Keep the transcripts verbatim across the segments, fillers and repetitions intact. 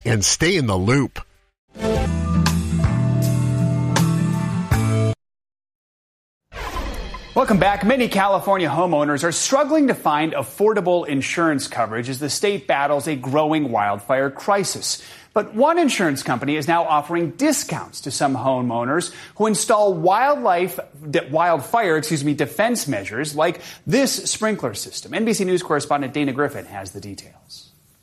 and stay in the loop. Welcome back. Many California homeowners are struggling to find affordable insurance coverage as the state battles a growing wildfire crisis. But one insurance company is now offering discounts to some homeowners who install wildlife, wildfire, excuse me, defense measures like this sprinkler system. N B C News correspondent Dana Griffin has the details.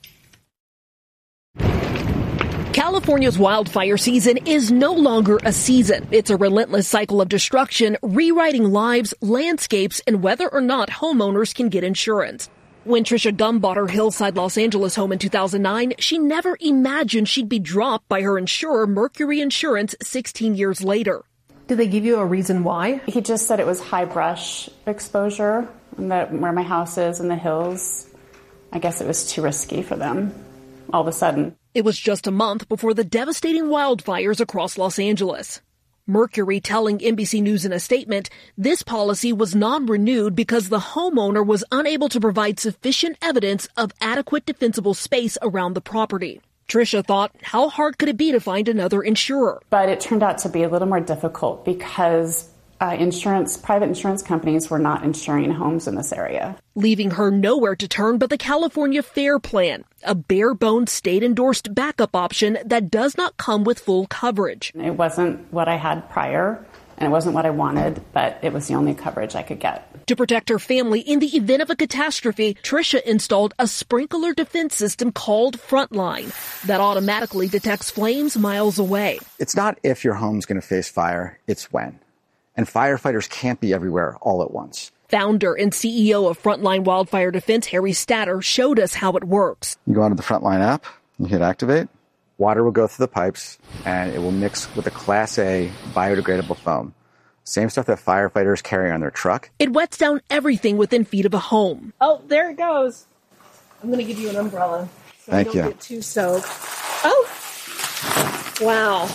California's wildfire season is no longer a season. It's a relentless cycle of destruction, rewriting lives, landscapes, and whether or not homeowners can get insurance. When Trisha Gum bought her Hillside Los Angeles home in two thousand nine, she never imagined she'd be dropped by her insurer, Mercury Insurance, sixteen years later. Did they give you a reason why? He just said it was high brush exposure, and that where my house is in the hills, I guess it was too risky for them all of a sudden. It was just a month before the devastating wildfires across Los Angeles. Mercury telling N B C News in a statement, this policy was non-renewed because the homeowner was unable to provide sufficient evidence of adequate defensible space around the property. Trisha thought, how hard could it be to find another insurer? But it turned out to be a little more difficult because uh, insurance, private insurance companies were not insuring homes in this area. Leaving her nowhere to turn but the California FAIR Plan, a bare-bones state-endorsed backup option that does not come with full coverage. It wasn't what I had prior, and it wasn't what I wanted, but it was the only coverage I could get. To protect her family in the event of a catastrophe, Trisha installed a sprinkler defense system called Frontline that automatically detects flames miles away. It's not if your home's going to face fire, it's when. And firefighters can't be everywhere all at once. Founder and C E O of Frontline Wildfire Defense, Harry Statter, showed us how it works. You go onto the Frontline app, you hit activate, water will go through the pipes, and it will mix with a Class A biodegradable foam. Same stuff that firefighters carry on their truck. It wets down everything within feet of a home. Oh, there it goes. I'm going to give you an umbrella so Thank you don't you. get too soaked. Oh, wow.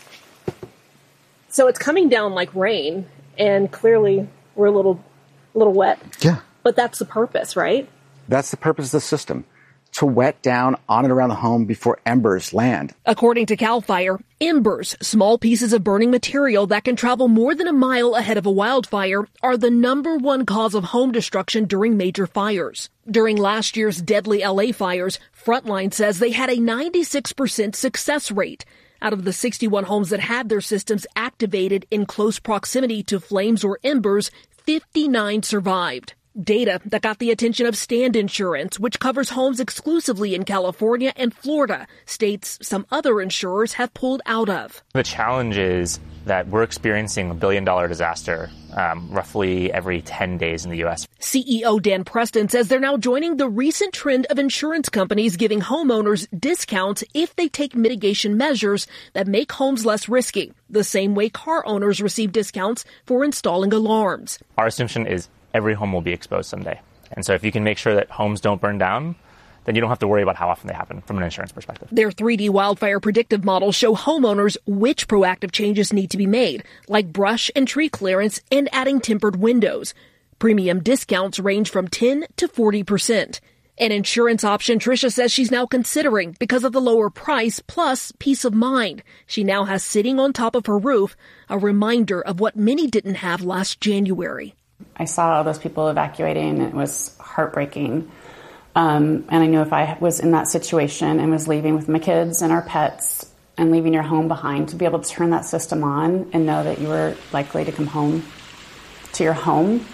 So it's coming down like rain, and clearly we're a little, a little wet. Yeah. But that's the purpose, right? That's the purpose of the system, to wet down on and around the home before embers land. According to CAL FIRE, embers, small pieces of burning material that can travel more than a mile ahead of a wildfire, are the number one cause of home destruction during major fires. During last year's deadly L A fires, Frontline says they had a ninety-six percent success rate. Out of the sixty-one homes that had their systems activated in close proximity to flames or embers, fifty-nine survived. Data that got the attention of Stand Insurance, which covers homes exclusively in California and Florida, states some other insurers have pulled out of. The challenge is that we're experiencing a billion-dollar disaster um, roughly every ten days in the U S. C E O Dan Preston says they're now joining the recent trend of insurance companies giving homeowners discounts if they take mitigation measures that make homes less risky, the same way car owners receive discounts for installing alarms. Our assumption is every home will be exposed someday. And so if you can make sure that homes don't burn down, then you don't have to worry about how often they happen from an insurance perspective. Their three D wildfire predictive models show homeowners which proactive changes need to be made, like brush and tree clearance and adding tempered windows. Premium discounts range from ten to forty percent. An insurance option Trisha says she's now considering because of the lower price plus peace of mind she now has sitting on top of her roof, a reminder of what many didn't have last January. I saw all those people evacuating, and it was heartbreaking. Um, and I knew if I was in that situation and was leaving with my kids and our pets and leaving your home behind, to be able to turn that system on and know that you were likely to come home to your home,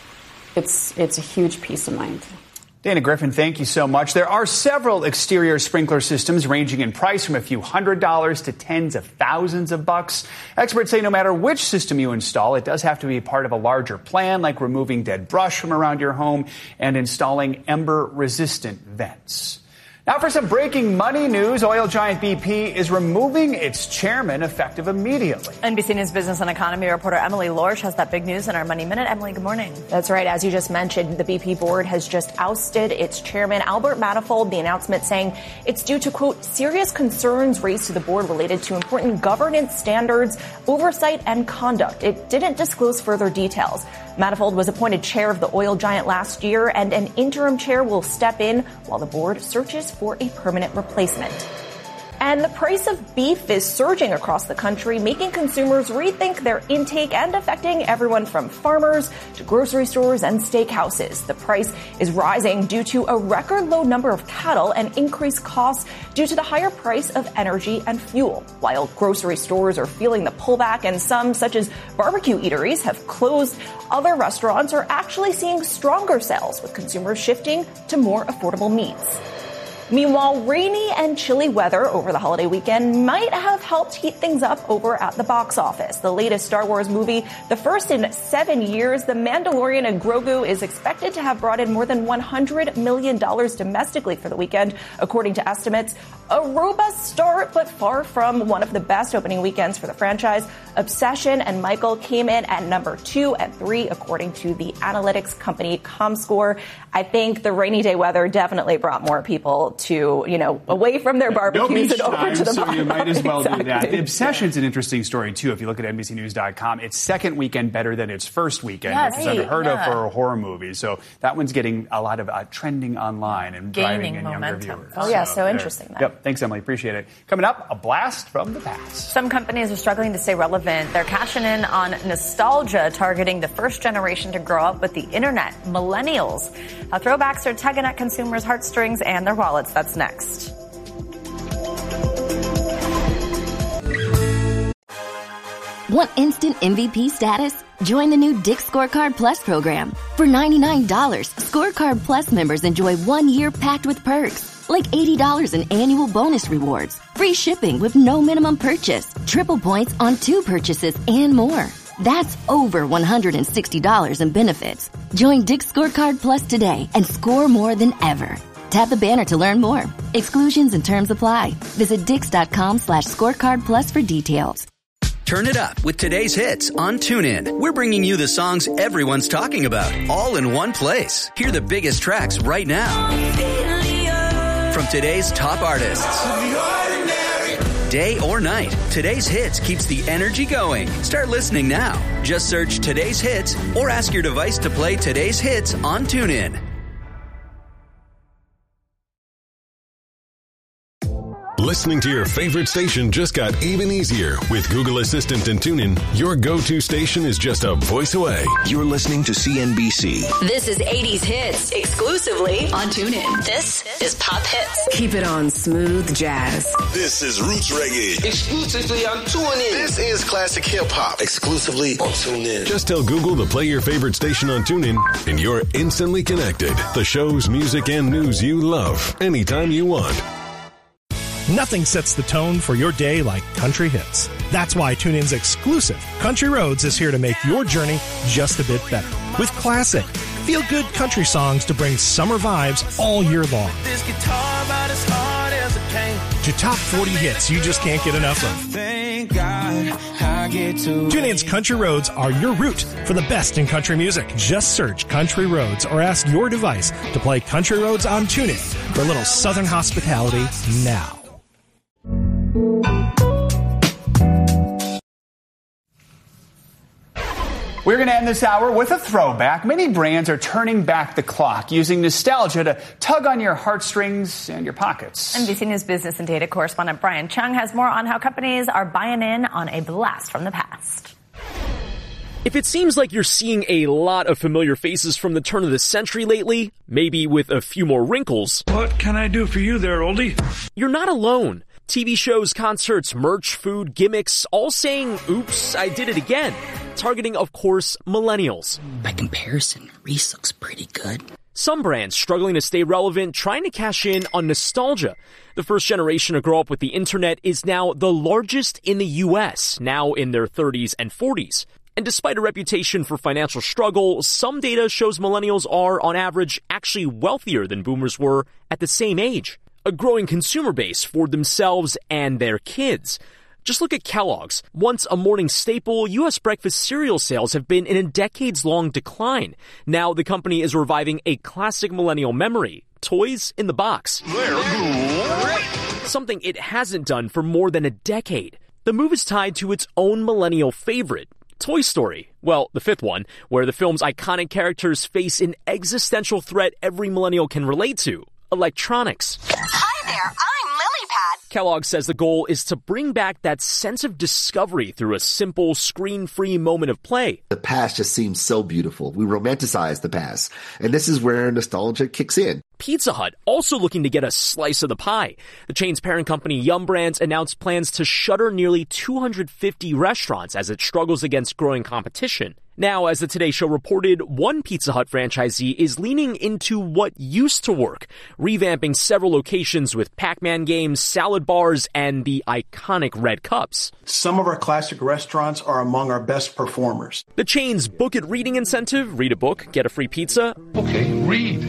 it's it's a huge peace of mind. Dana Griffin, thank you so much. There are several exterior sprinkler systems ranging in price from a few hundred dollars to tens of thousands of bucks. Experts say no matter which system you install, it does have to be part of a larger plan, like removing dead brush from around your home and installing ember-resistant vents. Now for some breaking money news, oil giant B P is removing its chairman effective immediately. N B C News business and economy reporter Emily Lorsch has that big news in our Money Minute. Emily, good morning. That's right. As you just mentioned, the B P board has just ousted its chairman, Albert Manifold. The announcement saying it's due to, quote, serious concerns raised to the board related to important governance standards, oversight, and conduct. It didn't disclose further details. Manifold was appointed chair of the oil giant last year, and an interim chair will step in while the board searches for a permanent replacement. And the price of beef is surging across the country, making consumers rethink their intake and affecting everyone from farmers to grocery stores and steakhouses. The price is rising due to a record low number of cattle and increased costs due to the higher price of energy and fuel. While grocery stores are feeling the pullback and some, such as barbecue eateries, have closed, other restaurants are actually seeing stronger sales, with consumers shifting to more affordable meats. Meanwhile, rainy and chilly weather over the holiday weekend might have helped heat things up over at the box office. The latest Star Wars movie, the first in seven years, The Mandalorian and Grogu, is expected to have brought in more than one hundred million dollars domestically for the weekend, according to estimates. A robust start, but far from one of the best opening weekends for the franchise. Obsession and Michael came in at number two and three, according to the analytics company ComScore. I think the rainy day weather definitely brought more people to, you know, away from their barbecues no and over time, to the so bar. you might as well Exactly. do that. The Obsession's an interesting story, too. If you look at N B C News dot com, it's second weekend better than its first weekend, Yes, which is unheard yeah. of for a horror movie. So that one's getting a lot of uh, trending online and Gaining driving in younger momentum. viewers. Oh, yeah, so there. interesting, then. Yep, thanks, Emily. Appreciate it. Coming up, a blast from the past. Some companies are struggling to stay relevant. They're cashing in on nostalgia, targeting the first generation to grow up with the internet, millennials. How throwbacks are tugging at consumers' heartstrings and their wallets. That's next. Want instant M V P status? Join the new Dick's Scorecard Plus program. For ninety-nine dollars, Scorecard Plus members enjoy one year packed with perks, like eighty dollars in annual bonus rewards, free shipping with no minimum purchase, triple points on two purchases, and more. That's over one hundred sixty dollars in benefits. Join Dick's Scorecard Plus today and score more than ever. Tap the banner to learn more. Exclusions and terms apply. Visit dix.com slash scorecard plus for details. Turn it up with today's hits on TuneIn. We're bringing you the songs everyone's talking about, all in one place. Hear the biggest tracks right now. From today's top artists. Day or night, today's hits keeps the energy going. Start listening now. Just search today's hits or ask your device to play today's hits on TuneIn. Listening to your favorite station just got even easier. With Google Assistant and TuneIn, your go-to station is just a voice away. You're listening to C N B C. This is eighties Hits, exclusively on TuneIn. This is Pop Hits. Keep it on smooth jazz. This is Roots Reggae, exclusively on TuneIn. This is Classic Hip Hop, exclusively on TuneIn. Just tell Google to play your favorite station on TuneIn, and you're instantly connected. The shows, music, and news you love, anytime you want. Nothing sets the tone for your day like country hits. That's why TuneIn's exclusive Country Roads is here to make your journey just a bit better. With classic, feel-good country songs to bring summer vibes all year long. This guitar about as hard as it came. To top forty hits you just can't get enough of. Thank God I get to TuneIn's Country Roads are your route for the best in country music. Just search Country Roads or ask your device to play Country Roads on TuneIn for a little southern hospitality now. We're going to end this hour with a throwback. Many brands are turning back the clock, using nostalgia to tug on your heartstrings and your pockets. N B C News business and data correspondent Brian Chung has more on how companies are buying in on a blast from the past. If it seems like you're seeing a lot of familiar faces from the turn of the century lately, maybe with a few more wrinkles. What can I do for you there, oldie? You're not alone. T V shows, concerts, merch, food, gimmicks, all saying, oops, I did it again. Targeting, of course, millennials. By comparison, Reese looks pretty good. Some brands struggling to stay relevant, trying to cash in on nostalgia. The first generation to grow up with the internet is now the largest in the U S, now in their thirties and forties. And despite a reputation for financial struggle, some data shows millennials are, on average, actually wealthier than boomers were at the same age. A growing consumer base for themselves and their kids. Just look at Kellogg's. Once a morning staple, U S breakfast cereal sales have been in a decades-long decline. Now the company is reviving a classic millennial memory, toys in the box. Something it hasn't done for more than a decade. The move is tied to its own millennial favorite, Toy Story. Well, the fifth one, where the film's iconic characters face an existential threat every millennial can relate to. Electronics. Hi there, I'm LilyPad. Kellogg says the goal is to bring back that sense of discovery through a simple, screen-free moment of play. The past just seems so beautiful. We romanticize the past, and this is where nostalgia kicks in. Pizza Hut also looking to get a slice of the pie. The chain's parent company, Yum Brands, announced plans to shutter nearly two hundred fifty restaurants as it struggles against growing competition. Now, as the Today Show reported, one Pizza Hut franchisee is leaning into what used to work, revamping several locations with Pac-Man games, salad bars, and the iconic red cups. Some of our classic restaurants are among our best performers. The chain's Book It reading incentive, read a book, get a free pizza. Okay, read.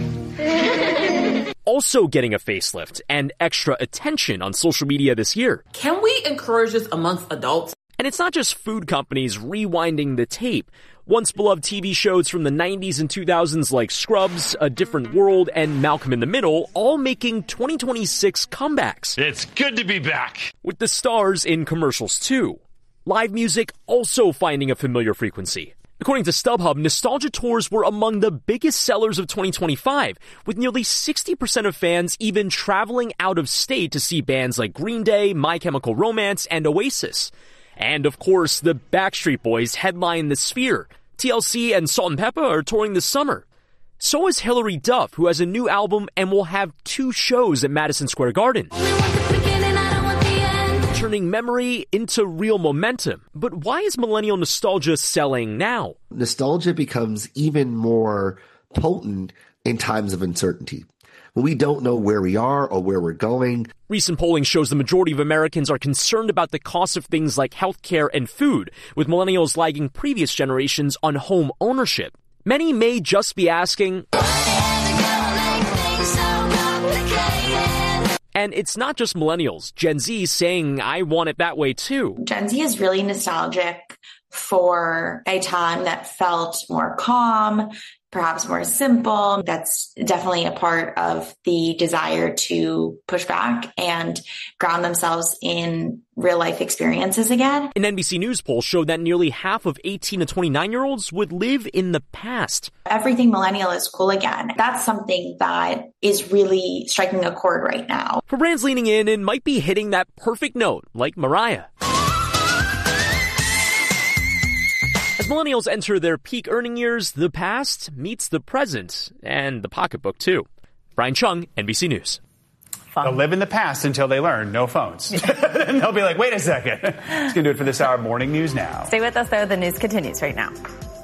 Also getting a facelift and extra attention on social media this year. Can we encourage this amongst adults? And it's not just food companies rewinding the tape. Once beloved T V shows from the nineties and two thousands like Scrubs, A Different World, and Malcolm in the Middle all making twenty twenty-six comebacks. It's good to be back. With the stars in commercials too. Live music also finding a familiar frequency. According to StubHub, nostalgia tours were among the biggest sellers of twenty twenty-five, with nearly sixty percent of fans even traveling out of state to see bands like Green Day, My Chemical Romance, and Oasis. And of course, the Backstreet Boys headline the Sphere. T L C and Salt and Pepper are touring this summer. So is Hilary Duff, who has a new album and will have two shows at Madison Square Garden. Turning memory into real momentum. But why is millennial nostalgia selling now? Nostalgia becomes even more potent in times of uncertainty, when we don't know where we are or where we're going. Recent polling shows the majority of Americans are concerned about the cost of things like healthcare and food, with millennials lagging previous generations on home ownership. Many may just be asking, and it's not just millennials. Gen Z saying, I want it that way too. Gen Z is really nostalgic for a time that felt more calm, perhaps more simple. That's definitely a part of the desire to push back and ground themselves in real life experiences again. An N B C News poll showed that nearly half of eighteen to twenty-nine year olds would live in the past. Everything millennial is cool again. That's something that is really striking a chord right now. For brands leaning in, it might be hitting that perfect note, like Mariah. As millennials enter their peak earning years, the past meets the present, and the pocketbook too. Brian Chung, N B C News. They'll live in the past until they learn no phones. And they'll be like, wait a second. It's going to do it for this hour of Morning News Now. Stay with us, though. The news continues right now.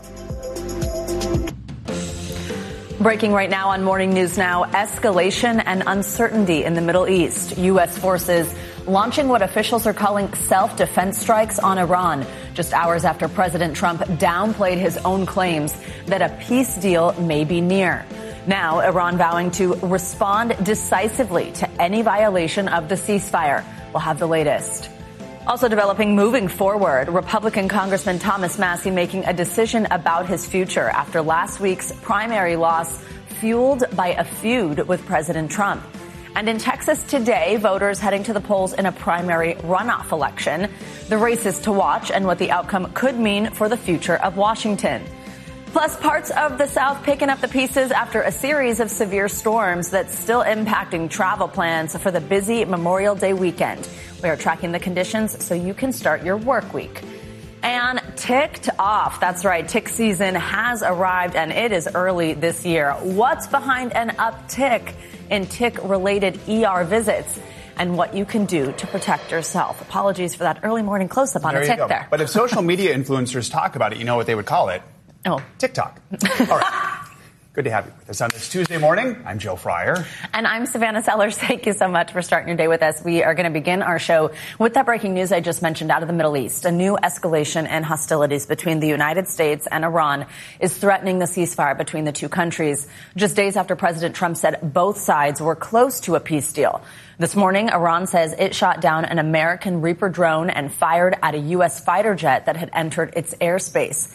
Breaking right now on Morning News Now, escalation and uncertainty in the Middle East. U S forces launching what officials are calling self-defense strikes on Iran, just hours after President Trump downplayed his own claims that a peace deal may be near. Now, Iran vowing to respond decisively to any violation of the ceasefire. We'll have the latest. Also developing moving forward, Republican Congressman Thomas Massie making a decision about his future after last week's primary loss fueled by a feud with President Trump. And in Texas today, voters heading to the polls in a primary runoff election. The races to watch and what the outcome could mean for the future of Washington. Plus, parts of the South picking up the pieces after a series of severe storms that's still impacting travel plans for the busy Memorial Day weekend. We are tracking the conditions so you can start your work week. And ticked off. That's right. Tick season has arrived and it is early this year. What's behind an uptick in tick-related E R visits and what you can do to protect yourself? Apologies for that early morning close-up on there a tick there. But if social media influencers talk about it, you know what they would call it? Oh. TikTok. All right. Good to have you with us on this Tuesday morning. I'm Joe Fryer. And I'm Savannah Sellers. Thank you so much for starting your day with us. We are going to begin our show with that breaking news I just mentioned out of the Middle East. A new escalation in hostilities between the United States and Iran is threatening the ceasefire between the two countries, just days after President Trump said both sides were close to a peace deal. This morning, Iran says it shot down an American Reaper drone and fired at a U S fighter jet that had entered its airspace.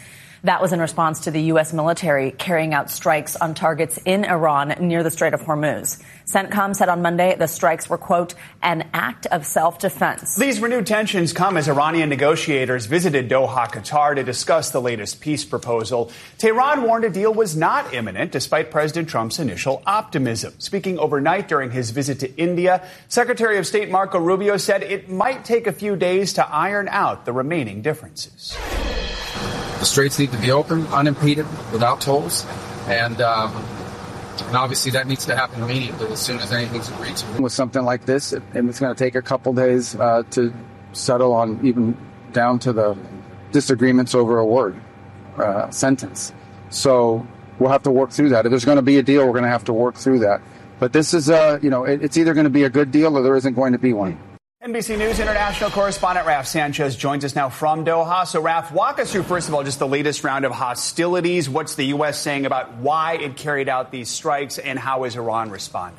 That was in response to the U S military carrying out strikes on targets in Iran near the Strait of Hormuz. CENTCOM said on Monday the strikes were, quote, an act of self-defense. These renewed tensions come as Iranian negotiators visited Doha, Qatar to discuss the latest peace proposal. Tehran warned a deal was not imminent despite President Trump's initial optimism. Speaking overnight during his visit to India, Secretary of State Marco Rubio said it might take a few days to iron out the remaining differences. The straits need to be open, unimpeded, without tolls, and um, and obviously that needs to happen immediately as soon as anything's agreed to. With something like this, it, it's going to take a couple days uh, to settle on, even down to the disagreements over a word, uh, sentence. So we'll have to work through that. If there's going to be a deal, we're going to have to work through that. But this is, uh, you know, it, it's either going to be a good deal or there isn't going to be one. N B C News international correspondent Raf Sanchez joins us now from Doha. So, Raf, walk us through, first of all, just the latest round of hostilities. What's the U S saying about why it carried out these strikes, and how is Iran responding?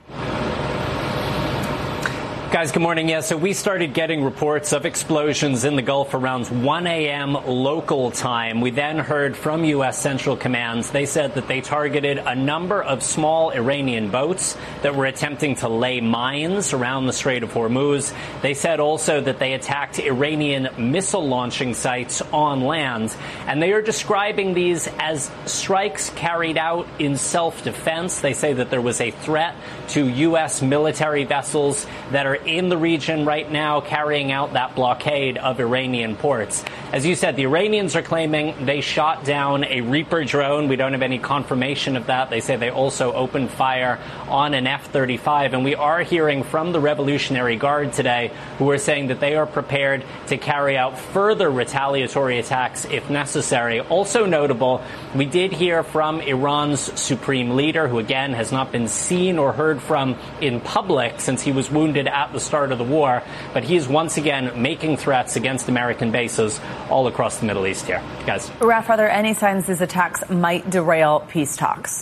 Guys, good morning. Yeah, so we started getting reports of explosions in the Gulf around one a.m. local time. We then heard from U S Central Command. They said that they targeted a number of small Iranian boats that were attempting to lay mines around the Strait of Hormuz. They said also that they attacked Iranian missile launching sites on land. And they are describing these as strikes carried out in self-defense. They say that there was a threat to U S military vessels that are in the region right now carrying out that blockade of Iranian ports. As you said, the Iranians are claiming they shot down a Reaper drone. We don't have any confirmation of that. They say they also opened fire on an F thirty-five. And we are hearing from the Revolutionary Guard today, who are saying that they are prepared to carry out further retaliatory attacks if necessary. Also notable, we did hear from Iran's supreme leader, who again has not been seen or heard from in public since he was wounded at the start of the war, but he is once again making threats against American bases all across the Middle East here. Guys. Raf, are there any signs these attacks might derail peace talks?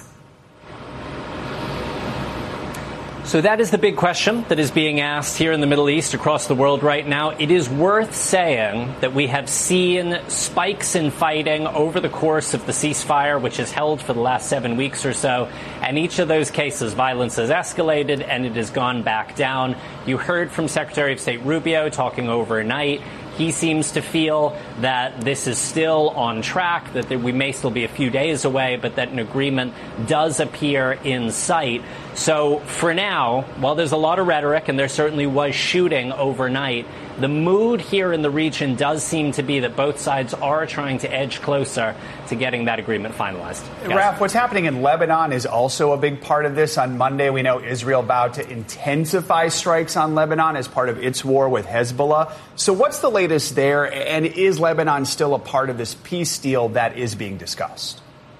So that is the big question that is being asked here in the Middle East, across the world right now. It is worth saying that we have seen spikes in fighting over the course of the ceasefire, which is held for the last seven weeks or so. And each of those cases, violence has escalated and it has gone back down. You heard from Secretary of State Rubio talking overnight. He seems to feel that this is still on track, that we may still be a few days away, but that an agreement does appear in sight. So for now, while there's a lot of rhetoric, and there certainly was shooting overnight, the mood here in the region does seem to be that both sides are trying to edge closer to getting that agreement finalized. Raf, what's happening in Lebanon is also a big part of this. On Monday, we know Israel vowed to intensify strikes on Lebanon as part of its war with Hezbollah. So what's the latest there? And is Lebanon still a part of this peace deal that is being discussed?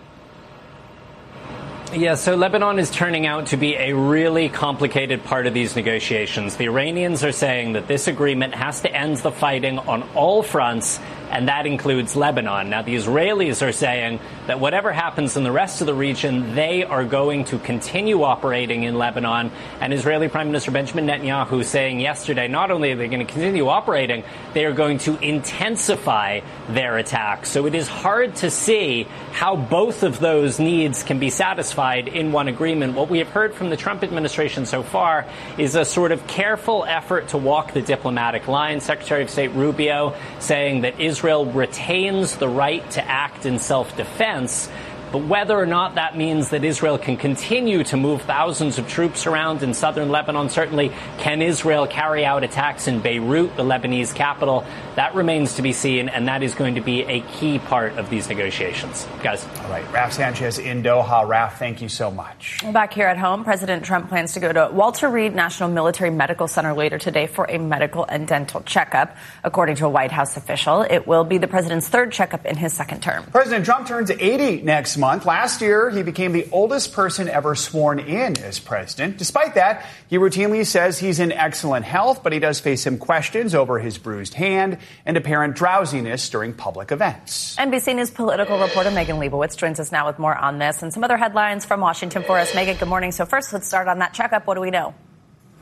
Yeah, so Lebanon is turning out to be a really complicated part of these negotiations. The Iranians are saying that this agreement has to end the fighting on all fronts, and that includes Lebanon. Now, the Israelis are saying that whatever happens in the rest of the region, they are going to continue operating in Lebanon. And Israeli Prime Minister Benjamin Netanyahu saying yesterday, not only are they going to continue operating, they are going to intensify their attacks. So it is hard to see how both of those needs can be satisfied in one agreement. What we have heard from the Trump administration so far is a sort of careful effort to walk the diplomatic line. Secretary of State Rubio saying that Israel retains the right to act in self-defense. But whether or not that means that Israel can continue to move thousands of troops around in southern Lebanon, certainly can Israel carry out attacks in Beirut, the Lebanese capital, that remains to be seen, and that is going to be a key part of these negotiations. Guys. All right. Raf Sanchez in Doha. Raf, thank you so much. Back here at home, President Trump plans to go to Walter Reed National Military Medical Center later today for a medical and dental checkup. According to a White House official, it will be the president's third checkup in his second term. President Trump turns eighty next month. Last year, he became the oldest person ever sworn in as president. Despite that, he routinely says he's in excellent health, but he does face some questions over his bruised hand and apparent drowsiness during public events. N B C News political reporter Megan Leibowitz joins us now with more on this and some other headlines from Washington for us. Megan, good morning. So first, let's start on that checkup. What do we know?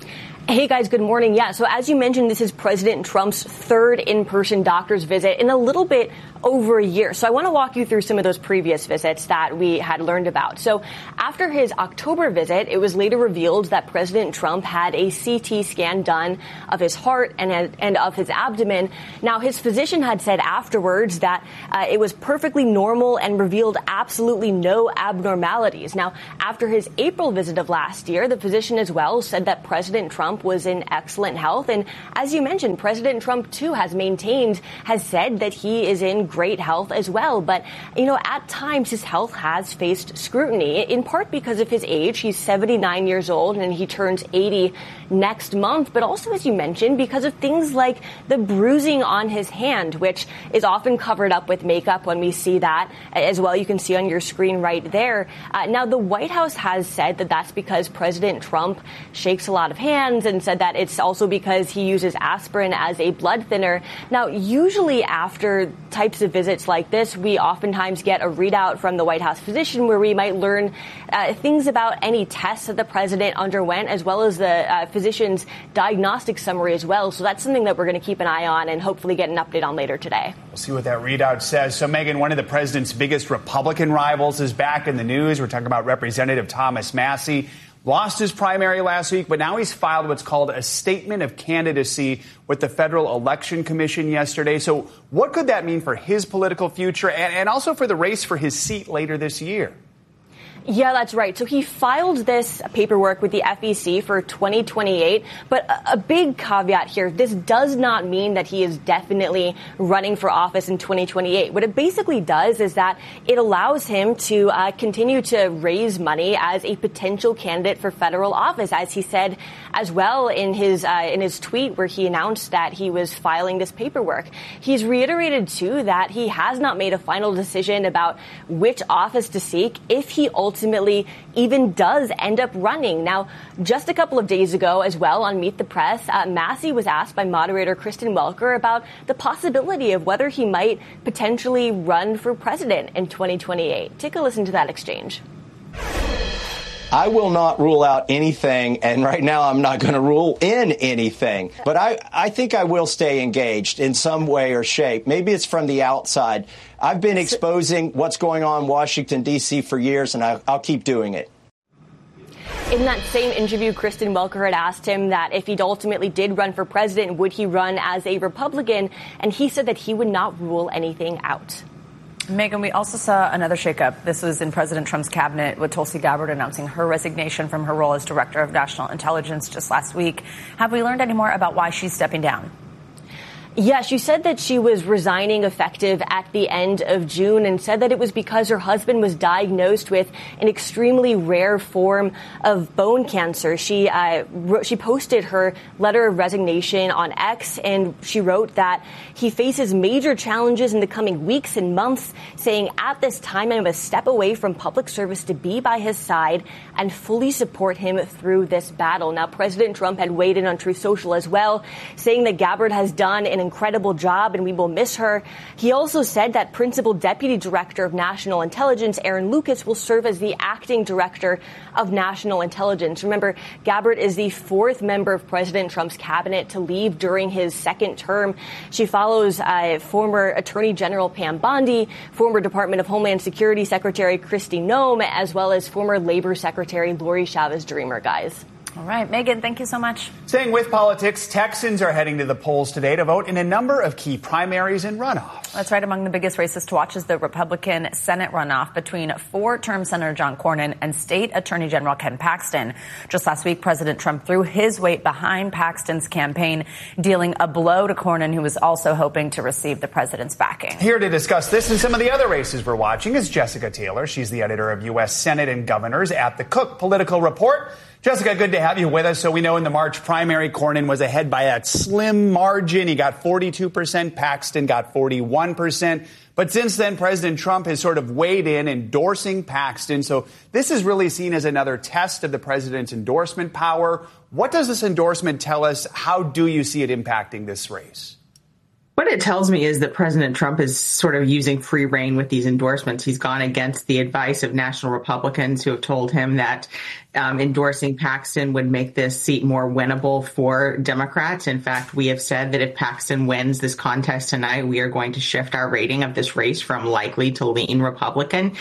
Hey guys, good morning. Yeah, so as you mentioned, this is President Trump's third in-person doctor's visit in a little bit over a year. So I want to walk you through some of those previous visits that we had learned about. So after his October visit, it was later revealed that President Trump had a C T scan done of his heart and, and of his abdomen. Now, his physician had said afterwards that uh, it was perfectly normal and revealed absolutely no abnormalities. Now, after his April visit of last year, the physician as well said that President Trump was in excellent health. And as you mentioned, President Trump, too, has maintained, has said that he is in great health as well. But, you know, at times his health has faced scrutiny, in part because of his age. He's seventy-nine years old and he turns eighty next month. But also, as you mentioned, because of things like the bruising on his hand, which is often covered up with makeup when we see that as well. You can see on your screen right there. Uh, now, the White House has said that that's because President Trump shakes a lot of hands, and said that it's also because he uses aspirin as a blood thinner. Now, usually after types of visits like this, we oftentimes get a readout from the White House physician where we might learn uh, things about any tests that the president underwent, as well as the uh, physician's diagnostic summary as well. So that's something that we're going to keep an eye on and hopefully get an update on later today. We'll see what that readout says. So, Megan, one of the president's biggest Republican rivals is back in the news. We're talking about Representative Thomas Massie. Lost his primary last week, but now he's filed what's called a statement of candidacy with the Federal Election Commission yesterday. So what could that mean for his political future and, and also for the race for his seat later this year? Yeah, that's right. So he filed this paperwork with the F E C for twenty twenty-eight. But a, a big caveat here, this does not mean that he is definitely running for office in twenty twenty-eight. What it basically does is that it allows him to uh, continue to raise money as a potential candidate for federal office, as he said as well in his uh, in his tweet where he announced that he was filing this paperwork. He's reiterated, too, that he has not made a final decision about which office to seek if he ultimately ultimately even does end up running. Now, just a couple of days ago as well on Meet the Press, uh, Massie was asked by moderator Kristen Welker about the possibility of whether he might potentially run for president in twenty twenty-eight. Take a listen to that exchange. I will not rule out anything, and right now I'm not going to rule in anything. But I, I think I will stay engaged in some way or shape. Maybe it's from the outside. I've been exposing what's going on in Washington, D C for years, and I, I'll keep doing it. In that same interview, Kristen Welker had asked him that if he ultimately did run for president, would he run as a Republican? And he said that he would not rule anything out. Megan, we also saw another shakeup. This was in President Trump's cabinet with Tulsi Gabbard announcing her resignation from her role as Director of National Intelligence just last week. Have we learned any more about why she's stepping down? Yeah, she said that she was resigning effective at the end of June and said that it was because her husband was diagnosed with an extremely rare form of bone cancer. She uh, wrote, she posted her letter of resignation on X, and she wrote that he faces major challenges in the coming weeks and months, saying, "At this time, I'm going to step away from public service to be by his side and fully support him through this battle." Now, President Trump had weighed in on Truth Social as well, saying that Gabbard has done an incredible job and we will miss her. He also said that Principal Deputy Director of National Intelligence, Aaron Lucas, will serve as the acting Director of National Intelligence. Remember, Gabbard is the fourth member of President Trump's cabinet to leave during his second term. She follows uh, former Attorney General Pam Bondi, former Department of Homeland Security Secretary Kristi Noem, as well as former Labor Secretary Lori Chavez-Dreamer, guys. All right, Megan, thank you so much. Staying with politics, Texans are heading to the polls today to vote in a number of key primaries and runoffs. That's right. Among the biggest races to watch is the Republican Senate runoff between four-term Senator John Cornyn and State Attorney General Ken Paxton. Just last week, President Trump threw his weight behind Paxton's campaign, dealing a blow to Cornyn, who was also hoping to receive the president's backing. Here to discuss this and some of the other races we're watching is Jessica Taylor. She's the editor of U S Senate and Governors at the Cook Political Report. Jessica, good to have you with us. So we know in the March primary, Cornyn was ahead by a slim margin. He got forty-two percent. Paxton got forty-one percent. But since then, President Trump has sort of weighed in, endorsing Paxton. So this is really seen as another test of the president's endorsement power. What does this endorsement tell us? How do you see it impacting this race? What What it tells me is that President Trump is sort of using free rein with these endorsements. He's gone against the advice of national Republicans who have told him that um, endorsing Paxton would make this seat more winnable for Democrats. In fact, we have said that if Paxton wins this contest tonight, we are going to shift our rating of this race from likely to lean Republican.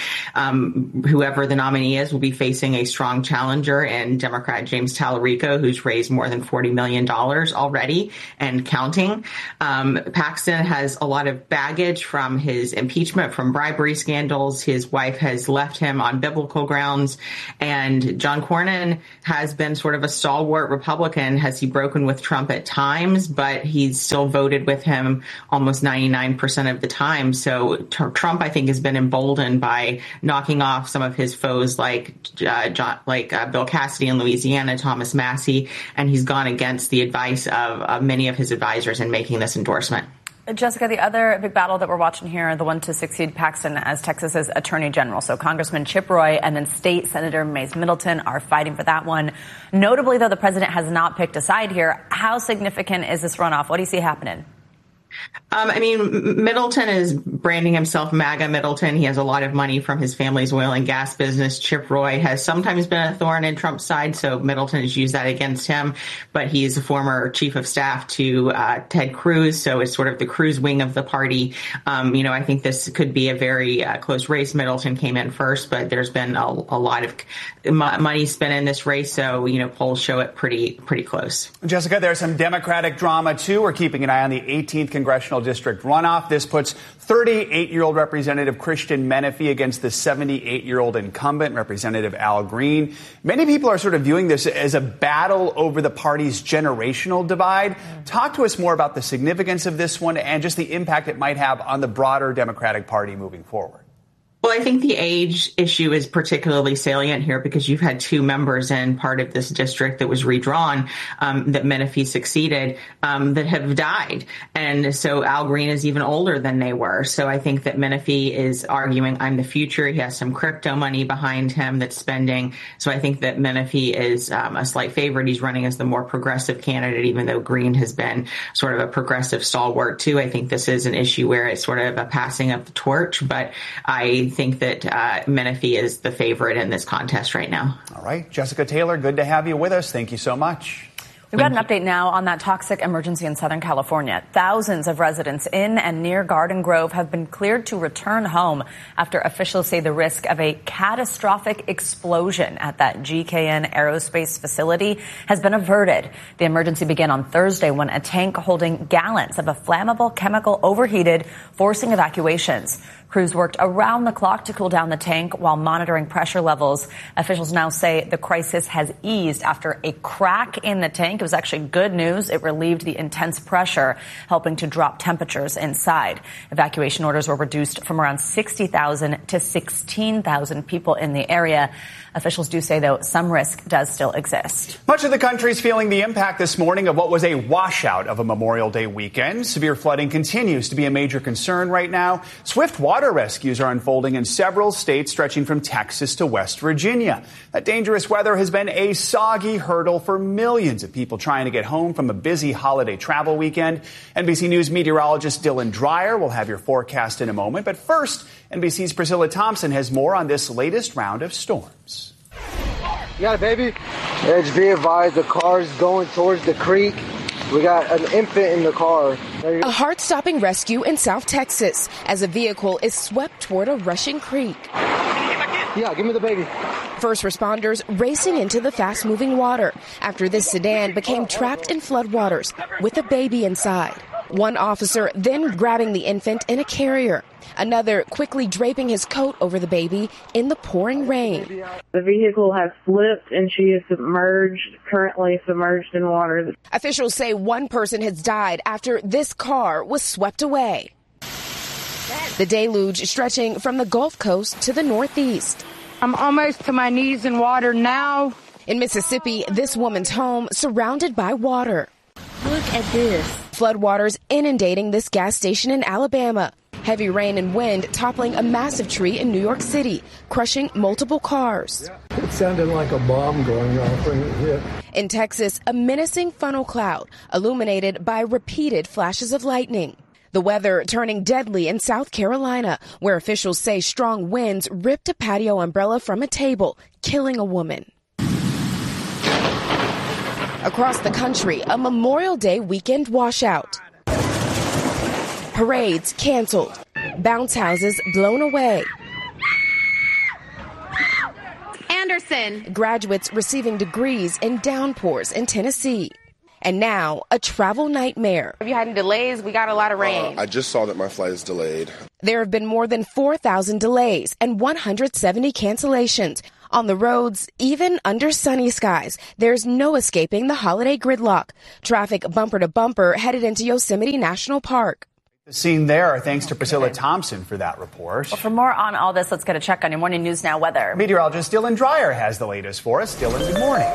Um, whoever the nominee is will be facing a strong challenger in Democrat James Tallarico, who's raised more than forty million dollars already and counting. Um, Paxton has a lot of baggage from his impeachment, from bribery scandals. His wife has left him on biblical grounds. And John Cornyn has been sort of a stalwart Republican. Has he broken with Trump at times? But he's still voted with him almost ninety-nine percent of the time. So t- Trump, I think, has been emboldened by knocking off some of his foes like uh, John, like uh, Bill Cassidy in Louisiana, Thomas Massie, and he's gone against the advice of uh, many of his advisors in making this endorsement. Jessica, the other big battle that we're watching here, the one to succeed Paxton as Texas's attorney general. So Congressman Chip Roy and then State Senator Mace Middleton are fighting for that one. Notably, though, the president has not picked a side here. How significant is this runoff? What do you see happening? Um, I mean, Middleton is branding himself MAGA Middleton. He has a lot of money from his family's oil and gas business. Chip Roy has sometimes been a thorn in Trump's side, so Middleton has used that against him. But he's a former chief of staff to uh, Ted Cruz, so it's sort of the Cruz wing of the party. Um, you know, I think this could be a very uh, close race. Middleton came in first, but there's been a, a lot of money spent in this race, so, you know, polls show it pretty, pretty close. Jessica, there's some Democratic drama, too. We're keeping an eye on the eighteenth Congressional District runoff. This puts thirty-eight-year-old Representative Christian Menefee against the seventy-eight-year-old incumbent, Representative Al Green. Many people are sort of viewing this as a battle over the party's generational divide. Talk to us more about the significance of this one and just the impact it might have on the broader Democratic Party moving forward. Well, I think the age issue is particularly salient here because you've had two members in part of this district that was redrawn, um, that Menefee succeeded, um, that have died. And so Al Green is even older than they were. So I think that Menefee is arguing, I'm the future. He has some crypto money behind him that's spending. So I think that Menefee is um, a slight favorite. He's running as the more progressive candidate, even though Green has been sort of a progressive stalwart, too. I think this is an issue where it's sort of a passing of the torch. But I think that uh, Menefee is the favorite in this contest right now. All right. Jessica Taylor, good to have you with us. Thank you so much. We've got an update now on that toxic emergency in Southern California. Thousands of residents in and near Garden Grove have been cleared to return home after officials say the risk of a catastrophic explosion at that G K N aerospace facility has been averted. The emergency began on Thursday when a tank holding gallons of a flammable chemical overheated, forcing evacuations. Crews worked around the clock to cool down the tank while monitoring pressure levels. Officials now say the crisis has eased after a crack in the tank. It was actually good news. It relieved the intense pressure, helping to drop temperatures inside. Evacuation orders were reduced from around sixty thousand to sixteen thousand people in the area. Officials do say, though, some risk does still exist. Much of the country is feeling the impact this morning of what was a washout of a Memorial Day weekend. Severe flooding continues to be a major concern right now. Swift water rescues are unfolding in several states, stretching from Texas to West Virginia. That dangerous weather has been a soggy hurdle for millions of people trying to get home from a busy holiday travel weekend. N B C News meteorologist Dylan Dreyer will have your forecast in a moment. But first, N B C's Priscilla Thompson has more on this latest round of storms. You got it, baby. Yeah, just be advised, the car's going towards the creek. We got an infant in the car. A heart-stopping rescue in South Texas as a vehicle is swept toward a rushing creek. Yeah, give me the baby. First responders racing into the fast-moving water after this sedan became trapped in floodwaters with a baby inside. One officer then grabbing the infant in a carrier. Another quickly draping his coat over the baby in the pouring rain. The vehicle has slipped and she is submerged, currently submerged in water. Officials say one person has died after this car was swept away. The deluge stretching from the Gulf Coast to the Northeast. I'm almost to my knees in water now. In Mississippi, this woman's home surrounded by water. Look at this. Floodwaters inundating this gas station in Alabama. Heavy rain and wind toppling a massive tree in New York City, crushing multiple cars. It sounded like a bomb going off when it hit. In Texas, a menacing funnel cloud illuminated by repeated flashes of lightning. The weather turning deadly in South Carolina, where officials say strong winds ripped a patio umbrella from a table, killing a woman. Across the country, a Memorial Day weekend washout. Parades canceled. Bounce houses blown away. Anderson. Graduates receiving degrees in downpours in Tennessee. And now, a travel nightmare. Have you had any delays? We got a lot of rain. Uh, I just saw that my flight is delayed. There have been more than four thousand delays and one hundred seventy cancellations. On the roads, even under sunny skies, there's no escaping the holiday gridlock. Traffic bumper to bumper headed into Yosemite National Park. The scene there, thanks to Priscilla Thompson for that report. Well, for more on all this, let's get a check on your Morning News Now weather. Meteorologist Dylan Dreyer has the latest for us. Dylan, good morning.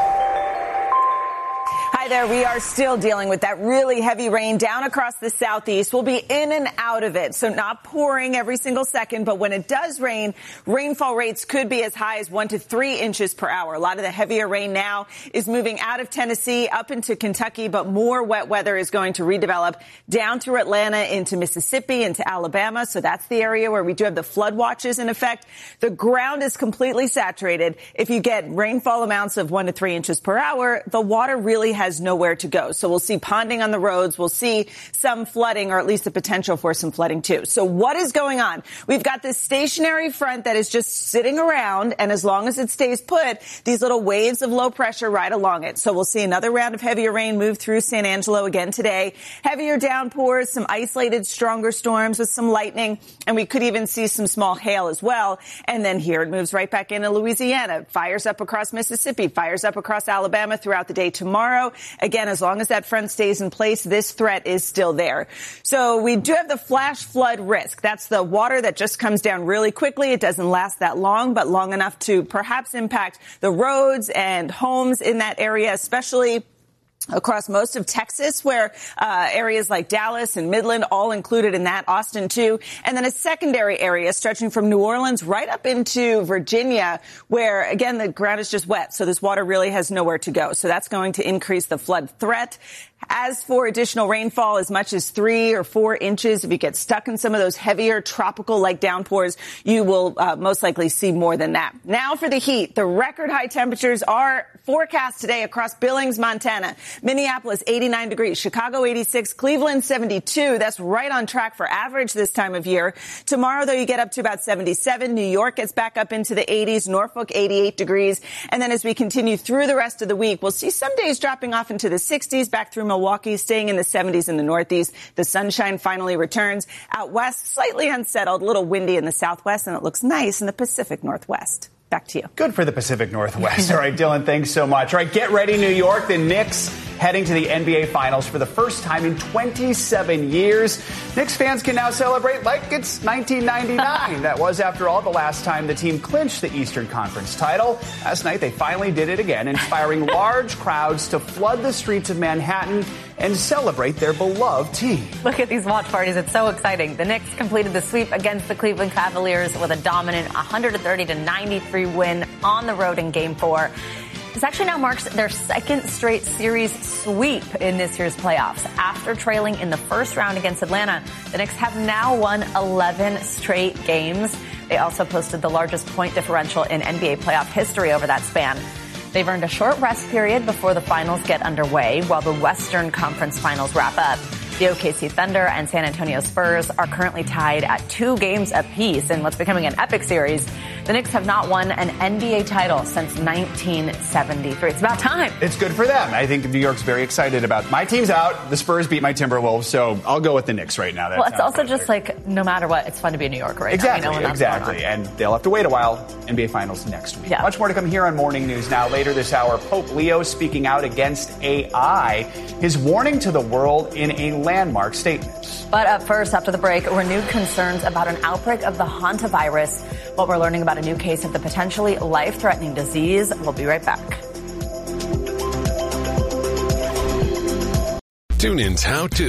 Hi there. We are still dealing with that really heavy rain down across the southeast. We'll be in and out of it, so not pouring every single second. But when it does rain, rainfall rates could be as high as one to three inches per hour. A lot of the heavier rain now is moving out of Tennessee up into Kentucky, but more wet weather is going to redevelop down through Atlanta into Mississippi, into Alabama. So that's the area where we do have the flood watches in effect. The ground is completely saturated. If you get rainfall amounts of one to three inches per hour, the water really has nowhere to go. So we'll see ponding on the roads. We'll see some flooding, or at least the potential for some flooding too. So what is going on? We've got this stationary front that is just sitting around, and as long as it stays put, these little waves of low pressure ride along it. So we'll see another round of heavier rain move through San Angelo again today. Heavier downpours, some isolated stronger storms with some lightning, and we could even see some small hail as well. And then here it moves right back into Louisiana, fires up across Mississippi, fires up across Alabama throughout the day tomorrow. Again, as long as that front stays in place, this threat is still there. So we do have the flash flood risk. That's the water that just comes down really quickly. It doesn't last that long, but long enough to perhaps impact the roads and homes in that area, especially across most of Texas, where uh, areas like Dallas and Midland all included in that, Austin too, and then a secondary area stretching from New Orleans right up into Virginia, where, again, the ground is just wet, so this water really has nowhere to go. So that's going to increase the flood threat. As for additional rainfall, as much as three or four inches, if you get stuck in some of those heavier tropical-like downpours, you will uh, most likely see more than that. Now for the heat. The record high temperatures are forecast today across Billings, Montana. Minneapolis, eighty-nine degrees. Chicago, eighty-six. Cleveland, seventy-two. That's right on track for average this time of year. Tomorrow, though, you get up to about seventy-seven. New York gets back up into the eighties. Norfolk, eighty-eight degrees. And then as we continue through the rest of the week, we'll see some days dropping off into the sixties, back through Milwaukee, staying in the seventies in the Northeast. The sunshine finally returns. Out west, slightly unsettled, a little windy in the Southwest, and it looks nice in the Pacific Northwest. Back to you. Good for the Pacific Northwest. All right, Dylan, thanks so much. All right, get ready, New York. The Knicks heading to the N B A Finals for the first time in twenty-seven years. Knicks fans can now celebrate like it's nineteen ninety-nine. That was, after all, the last time the team clinched the Eastern Conference title. Last night, they finally did it again, inspiring large crowds to flood the streets of Manhattan and celebrate their beloved team. Look at these watch parties. It's so exciting. The Knicks completed the sweep against the Cleveland Cavaliers with a dominant one thirty to ninety-three win on the road in Game four. This actually now marks their second straight series sweep in this year's playoffs. After trailing in the first round against Atlanta, the Knicks have now won eleven straight games. They also posted the largest point differential in N B A playoff history over that span. They've earned a short rest period before the finals get underway, while the Western Conference finals wrap up. The O K C Thunder and San Antonio Spurs are currently tied at two games apiece in what's becoming an epic series. The Knicks have not won an N B A title since nineteen seventy-three. It's about time. It's good for them. I think New York's very excited about my team's out. The Spurs beat my Timberwolves, so I'll go with the Knicks right now. That well, it's also perfect. Just like no matter what, it's fun to be in New York right exactly, now. You know, exactly. And they'll have to wait a while. N B A Finals next week. Yeah. Much more to come here on Morning News Now. Later this hour, Pope Leo speaking out against A I. His warning to the world in a landmark statement. But up first, after the break, renewed concerns about an outbreak of the hantavirus. What we're learning about a new case of the potentially life-threatening disease. We'll be right back. TuneIn's How To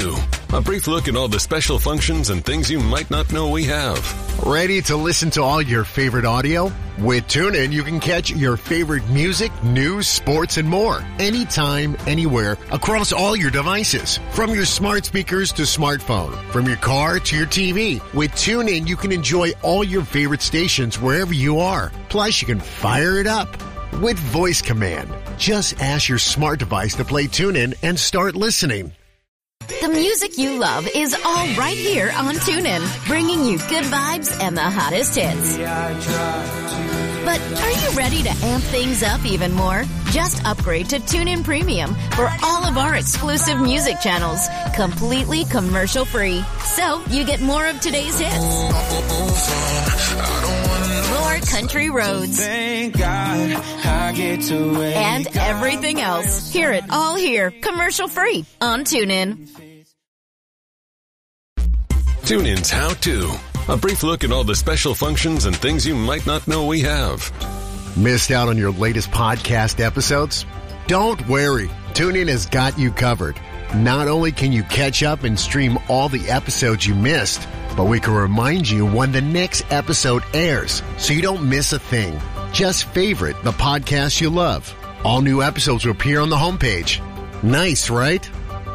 A brief look at all the special functions and things you might not know we have. Ready to listen to all your favorite audio? With TuneIn, you can catch your favorite music, news, sports, and more anytime, anywhere, across all your devices. From your smart speakers to smartphone, from your car to your T V. With TuneIn, you can enjoy all your favorite stations wherever you are. Plus, you can fire it up with voice command. Just ask your smart device to play TuneIn and start listening. The music you love is all right here on TuneIn, bringing you good vibes and the hottest hits. But are you ready to amp things up even more? Just upgrade to TuneIn Premium for all of our exclusive music channels, completely commercial-free. So you get more of today's hits, more country roads, and everything else. Hear it all here, commercial-free on TuneIn. TuneIn's How To. A brief look at all the special functions and things you might not know we have. Missed out on your latest podcast episodes? Don't worry. TuneIn has got you covered. Not only can you catch up and stream all the episodes you missed, but we can remind you when the next episode airs so you don't miss a thing. Just favorite the podcast you love. All new episodes will appear on the homepage. Nice, right?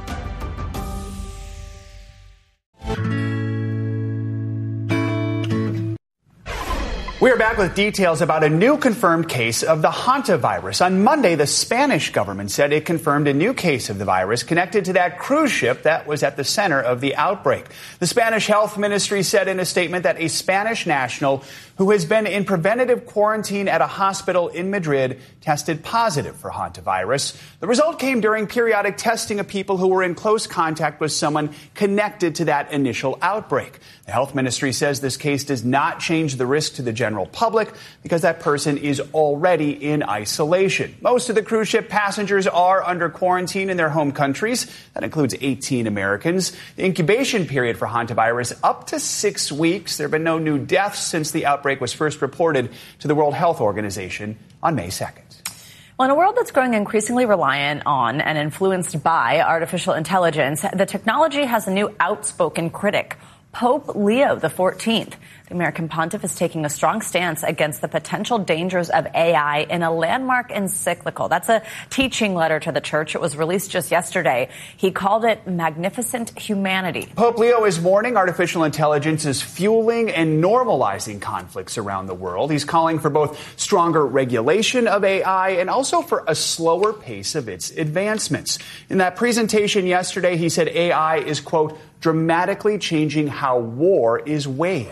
We are back with details about a new confirmed case of the hantavirus. On Monday, the Spanish government said it confirmed a new case of the virus connected to that cruise ship that was at the center of the outbreak. The Spanish health ministry said in a statement that a Spanish national who has been in preventative quarantine at a hospital in Madrid tested positive for hantavirus. The result came during periodic testing of people who were in close contact with someone connected to that initial outbreak. The health ministry says this case does not change the risk to the general public because that person is already in isolation. Most of the cruise ship passengers are under quarantine in their home countries. That includes eighteen Americans. The incubation period for hantavirus up to six weeks. There have been no new deaths since the outbreak was first reported to the World Health Organization on May second. Well, in a world that's growing increasingly reliant on and influenced by artificial intelligence, the technology has a new outspoken critic. Pope Leo the fourteenth. The American pontiff is taking a strong stance against the potential dangers of A I in a landmark encyclical. That's a teaching letter to the church. It was released just yesterday. He called it Magnificent Humanity. Pope Leo is warning artificial intelligence is fueling and normalizing conflicts around the world. He's calling for both stronger regulation of A I and also for a slower pace of its advancements. In that presentation yesterday, he said A I is, quote, dramatically changing how war is waged.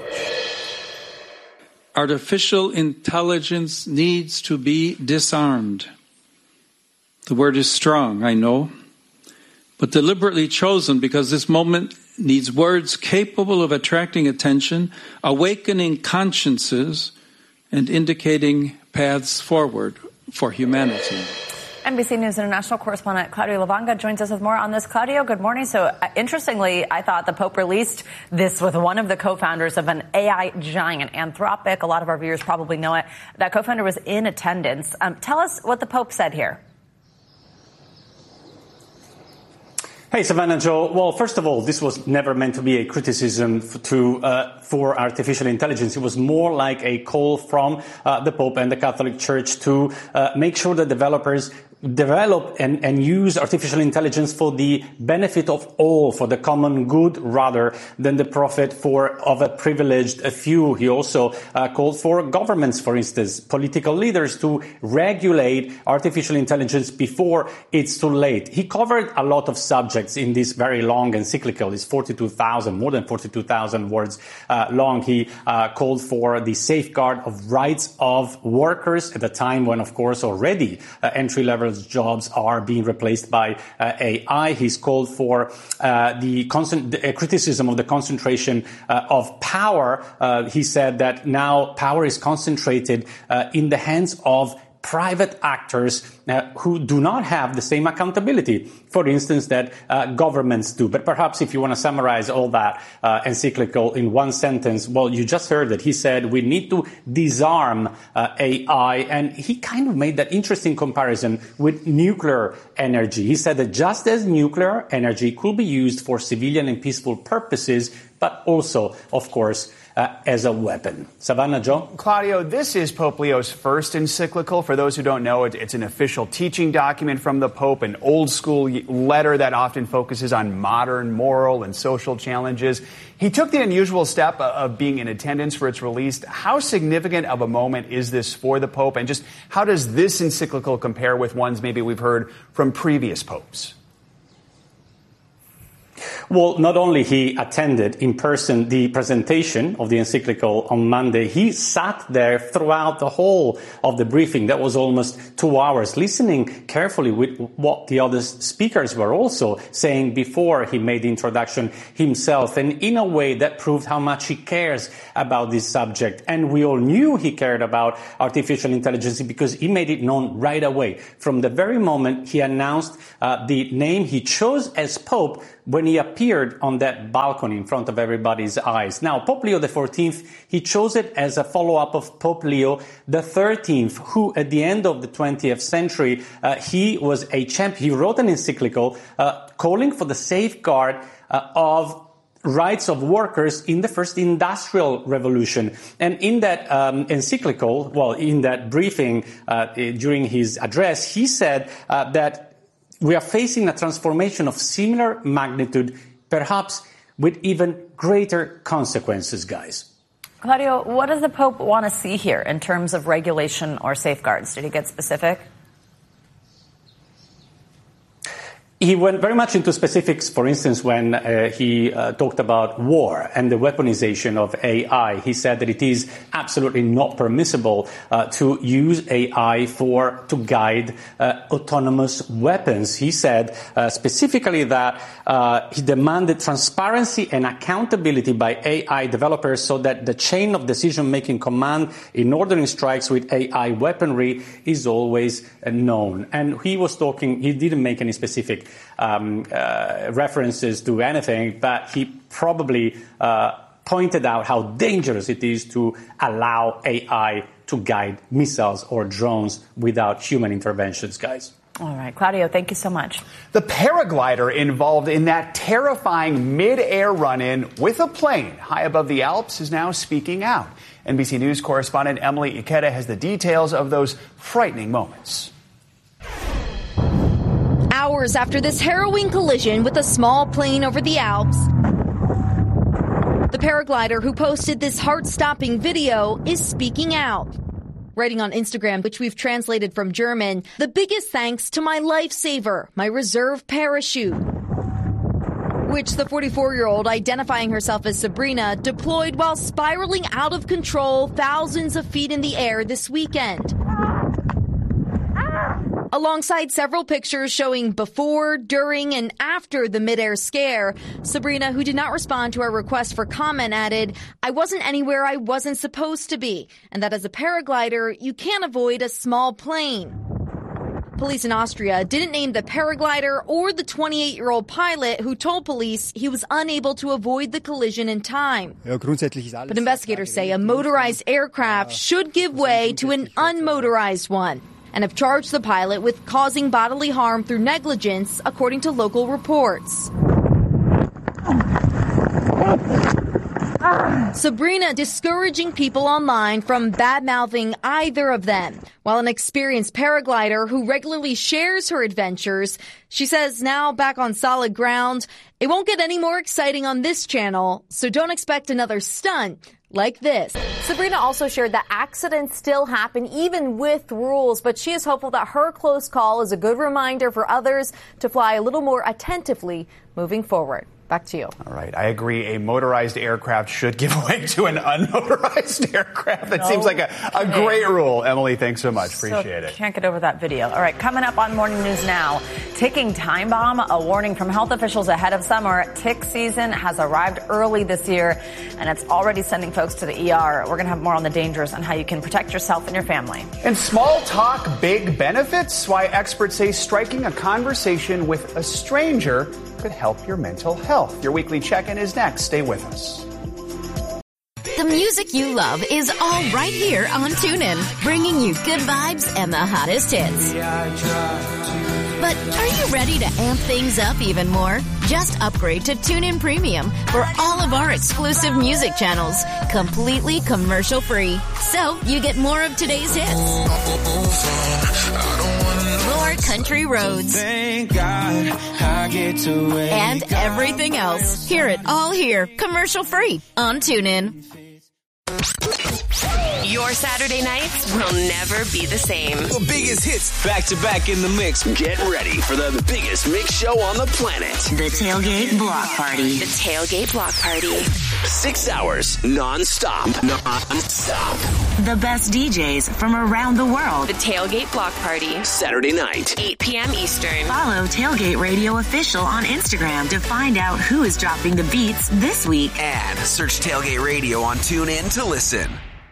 Artificial intelligence needs to be disarmed. The word is strong, I know, but deliberately chosen because this moment needs words capable of attracting attention, awakening consciences, and indicating paths forward for humanity. N B C News international correspondent Claudio Lavanga joins us with more on this. Claudio, good morning. So uh, interestingly, I thought the Pope released this with one of the co-founders of an A I giant, Anthropic. A lot of our viewers probably know it. That co-founder was in attendance. Um, tell us what the Pope said here. Hey, Savannah Joe. Well, first of all, this was never meant to be a criticism to uh, for artificial intelligence. It was more like a call from uh, the Pope and the Catholic Church to uh, make sure that developers develop and, and use artificial intelligence for the benefit of all, for the common good, rather than the profit for of a privileged a few. He also uh, called for governments, for instance, political leaders, to regulate artificial intelligence before it's too late. He covered a lot of subjects in this very long encyclical. It's forty-two thousand, more than forty-two thousand words uh, long. He uh, called for the safeguard of rights of workers at a time when, of course, already uh, entry-level jobs are being replaced by uh, A I. He's called for uh, the, constant, the uh, criticism of the concentration uh, of power. Uh, he said that now power is concentrated uh, in the hands of private actors uh, who do not have the same accountability, for instance, that uh, governments do. But perhaps if you want to summarize all that uh, encyclical in one sentence, well, you just heard that he said we need to disarm uh, A I, and he kind of made that interesting comparison with nuclear energy. He said that just as nuclear energy could be used for civilian and peaceful purposes, but also, of course, Uh, as a weapon. Savannah, Joe? Claudio, this is Pope Leo's first encyclical. For those who don't know, it, it's an official teaching document from the Pope, an old-school letter that often focuses on modern moral and social challenges. He took the unusual step of being in attendance for its release. How significant of a moment is this for the Pope, and just how does this encyclical compare with ones maybe we've heard from previous popes? Well, not only he attended in person the presentation of the encyclical on Monday, he sat there throughout the whole of the briefing. That was almost two hours, listening carefully with what the other speakers were also saying before he made the introduction himself. And in a way that proved how much he cares about this subject. And we all knew he cared about artificial intelligence because he made it known right away. From the very moment he announced uh, the name he chose as Pope, when he appeared on that balcony in front of everybody's eyes. Now, Pope Leo the fourteenth, he chose it as a follow-up of Pope Leo the thirteenth, who at the end of the twentieth century, uh, he was a champion. He wrote an encyclical uh, calling for the safeguard uh, of rights of workers in the first industrial revolution. And in that um, encyclical, well, in that briefing uh, during his address, he said uh, that we are facing a transformation of similar magnitude, perhaps with even greater consequences, guys. Claudio, what does the Pope want to see here in terms of regulation or safeguards? Did he get specific? He went very much into specifics, for instance, when uh, he uh, talked about war and the weaponization of A I. He said that it is absolutely not permissible uh, to use A I for to guide uh, autonomous weapons. He said uh, specifically that uh, he demanded transparency and accountability by A I developers so that the chain of decision-making command in ordering strikes with A I weaponry is always uh, known. And he was talking, he didn't make any specific Um, uh, references to anything, but he probably uh, pointed out how dangerous it is to allow A I to guide missiles or drones without human interventions, guys. All right, Claudio, thank you so much. The paraglider involved in that terrifying mid-air run-in with a plane high above the Alps is now speaking out. N B C News correspondent Emily Ikeda has the details of those frightening moments. Hours after this harrowing collision with a small plane over the Alps, the paraglider who posted this heart-stopping video is speaking out. Writing on Instagram, which we've translated from German, the biggest thanks to my lifesaver, my reserve parachute, which the forty-four-year-old, identifying herself as Sabrina, deployed while spiraling out of control thousands of feet in the air this weekend. Alongside several pictures showing before, during, and after the midair scare, Sabrina, who did not respond to our request for comment, added, "I wasn't anywhere I wasn't supposed to be, and that as a paraglider, you can't avoid a small plane." Police in Austria didn't name the paraglider or the twenty-eight-year-old pilot who told police he was unable to avoid the collision in time. But investigators say a motorized aircraft should give way to an unmotorized one, and have charged the pilot with causing bodily harm through negligence, according to local reports. Sabrina discouraging people online from bad-mouthing either of them, while an experienced paraglider who regularly shares her adventures, she says now back on solid ground, "It won't get any more exciting on this channel, so don't expect another stunt like this." Sabrina also shared that accidents still happen even with rules, but she is hopeful that her close call is a good reminder for others to fly a little more attentively moving forward. Back to you. All right. I agree. A motorized aircraft should give way to an unmotorized aircraft. That no. seems like a, a great rule. Emily, thanks so much. Appreciate so, it. Can't get over that video. All right. Coming up on Morning News Now, ticking time bomb, a warning from health officials ahead of summer. Tick season has arrived early this year, and it's already sending folks to the E R. We're going to have more on the dangers and how you can protect yourself and your family. And small talk, big benefits. Why experts say striking a conversation with a stranger could help your mental health. Your weekly check-in is next. Stay with us. The music you love is all right here on TuneIn, bringing you good vibes and the hottest hits. But are you ready to amp things up even more? Just upgrade to TuneIn Premium for all of our exclusive music channels, completely commercial-free. So you get more of today's hits. More country roads. Thank God I get to wake and everything else. Hear it all here, commercial-free on TuneIn. Your Saturday nights will never be the same. The biggest hits back to back in the mix. Get ready for the biggest mix show on the planet. The Tailgate Block Party. The Tailgate Block Party. Six hours non-stop. Non-stop. The best D Js from around the world. The Tailgate Block Party. Saturday night. eight p.m. Eastern. Follow Tailgate Radio Official on Instagram to find out who is dropping the beats this week. And search Tailgate Radio on TuneIn to listen.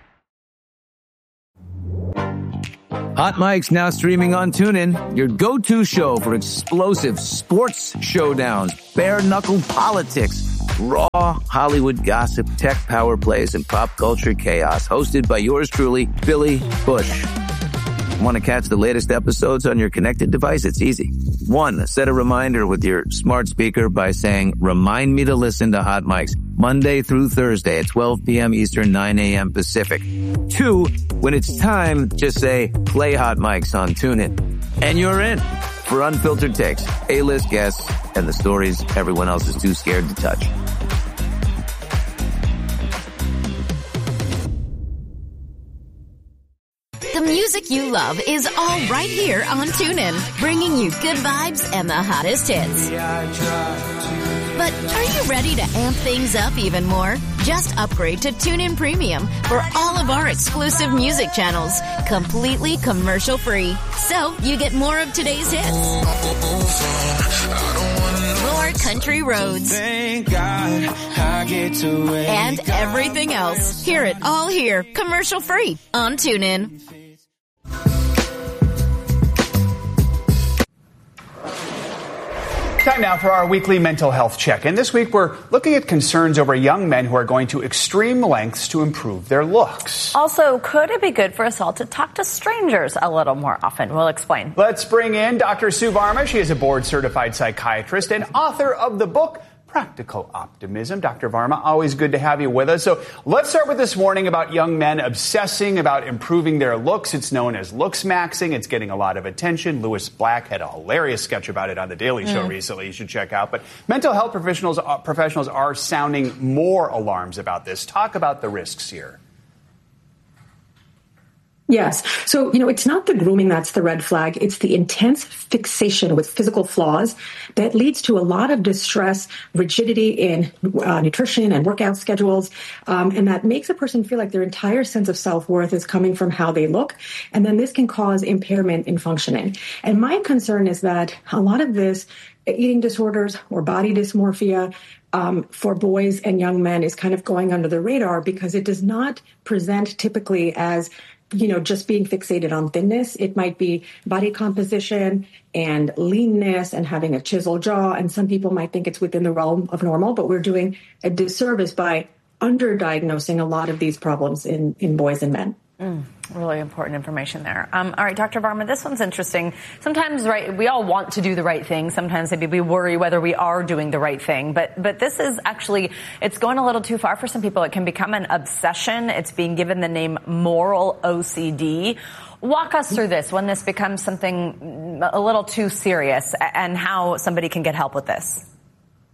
Hot Mic's now streaming on TuneIn, your go-to show for explosive sports showdowns, bare-knuckle politics, raw Hollywood gossip, tech power plays, and pop culture chaos. Hosted by yours truly, Billy Bush. Want to catch the latest episodes on your connected device? It's easy. One, set a reminder with your smart speaker by saying, remind me to listen to Hot Mics Monday through Thursday at twelve p.m. Eastern, nine a.m. Pacific. Two, when it's time, just say, play Hot Mics on TuneIn. And you're in for unfiltered takes, A-list guests, and the stories everyone else is too scared to touch. The music you love is all right here on TuneIn, bringing you good vibes and the hottest hits. But are you ready to amp things up even more? Just upgrade to TuneIn Premium for all of our exclusive music channels, completely commercial-free. So you get more of today's hits. More country roads. Thank God I get to wake and everything else. Hear it all here, commercial-free on TuneIn. Time now for our weekly mental health check-in. This week we're looking at concerns over young men who are going to extreme lengths to improve their looks. Also, could it be good for us all to talk to strangers a little more often? We'll explain. Let's bring in Doctor Sue Varma. She is a board-certified psychiatrist and author of the book Practical Optimism. Doctor Varma, always good to have you with us. So let's start with this warning about young men obsessing about improving their looks. It's known as looks maxing. It's getting a lot of attention. Lewis Black had a hilarious sketch about it on The Daily Show mm. recently. You should check out. But mental health professionals, uh, professionals are sounding more alarms about this. Talk about the risks here. Yes. So, you know, it's not the grooming that's the red flag. It's the intense fixation with physical flaws that leads to a lot of distress, rigidity in uh, nutrition and workout schedules. Um, and that makes a person feel like their entire sense of self-worth is coming from how they look. And then this can cause impairment in functioning. And my concern is that a lot of this eating disorders or body dysmorphia um, for boys and young men is kind of going under the radar because it does not present typically as you know, just being fixated on thinness. It might be body composition and leanness and having a chiseled jaw. And some people might think it's within the realm of normal, but we're doing a disservice by underdiagnosing a lot of these problems in, in boys and men. Mm, really important information there. Um, all right, Doctor Varma, this one's interesting. Sometimes, right, we all want to do the right thing. Sometimes maybe we worry whether we are doing the right thing. But but this is actually, it's going a little too far for some people. It can become an obsession. It's being given the name moral O C D. Walk us through this, when this becomes something a little too serious, and how somebody can get help with this.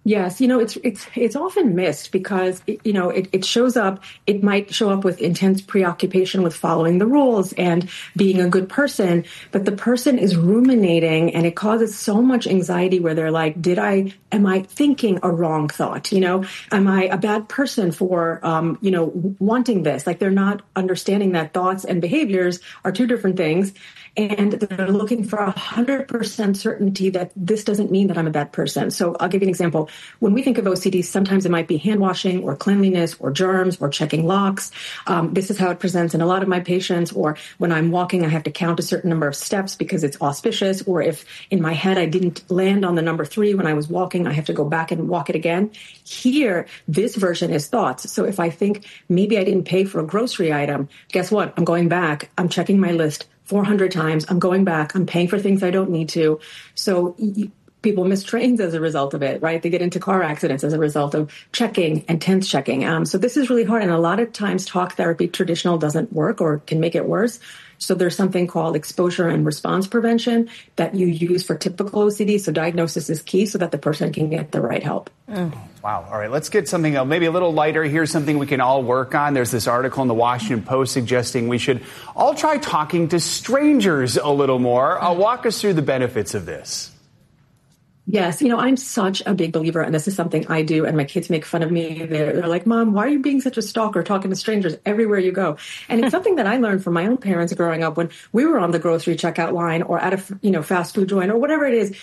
Yes, you know, it's it's it's often missed because, it, you know, it, it shows up, it might show up with intense preoccupation with following the rules and being a good person, but the person is ruminating and it causes so much anxiety where they're like, did I, am I thinking a wrong thought? You know, am I a bad person for, um, you know, wanting this? Like they're not understanding that thoughts and behaviors are two different things. And they're looking for a hundred percent certainty that this doesn't mean that I'm a bad person. So I'll give you an example. When we think of O C D, sometimes it might be hand washing or cleanliness or germs or checking locks. Um, this is how it presents in a lot of my patients. Or when I'm walking, I have to count a certain number of steps because it's auspicious. Or if in my head I didn't land on the number three when I was walking, I have to go back and walk it again. Here, this version is thoughts. So if I think maybe I didn't pay for a grocery item, guess what? I'm going back. I'm checking my list four hundred times. I'm going back. I'm paying for things I don't need to. So y- people miss trains as a result of it, right? They get into car accidents as a result of checking and tense checking. Um, so this is really hard. And a lot of times talk therapy traditional doesn't work or can make it worse. So there's something called exposure and response prevention that you use for typical O C D. So diagnosis is key so that the person can get the right help. Mm. Wow. All right. Let's get something maybe a little lighter. Here's something we can all work on. There's this article in the Washington Post suggesting we should all try talking to strangers a little more. Uh, walk us through the benefits of this. Yes. You know, I'm such a big believer, and this is something I do, and my kids make fun of me. They're, they're like, Mom, why are you being such a stalker talking to strangers everywhere you go? And it's something that I learned from my own parents growing up when we were on the grocery checkout line or at a, you know, fast food joint or whatever it is.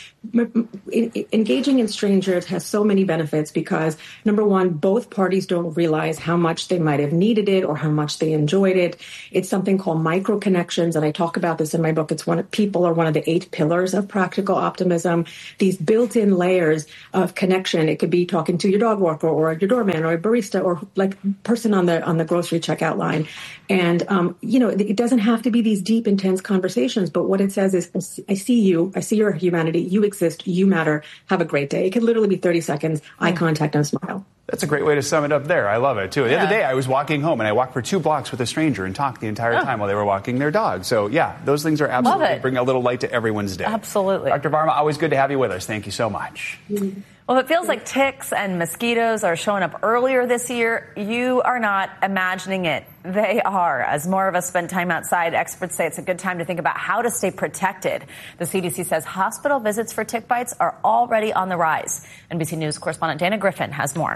Engaging in strangers has so many benefits because, number one, both parties don't realize how much they might have needed it or how much they enjoyed it. It's something called micro connections, and I talk about this in my book. It's one of people are one of the eight pillars of practical optimism. These built-in layers of connection. It could be talking to your dog walker or your doorman or a barista or like person on the on the grocery checkout line. And, um, you know, it doesn't have to be these deep, intense conversations. But what it says is, I see you. I see your humanity. You exist. You matter. Have a great day. It could literally be thirty seconds, eye contact and a smile. That's a great way to sum it up there. I love it, too. The Yeah. other day, I was walking home, and I walked for two blocks with a stranger and talked the entire Oh. time while they were walking their dog. So, yeah, those things are Love absolutely it. bring a little light to everyone's day. Absolutely. Doctor Varma, always good to have you with us. Thank you so much. Well, it feels like ticks and mosquitoes are showing up earlier this year. You are not imagining it. They are. As more of us spend time outside, experts say it's a good time to think about how to stay protected. The C D C says hospital visits for tick bites are already on the rise. N B C News correspondent Dana Griffin has more.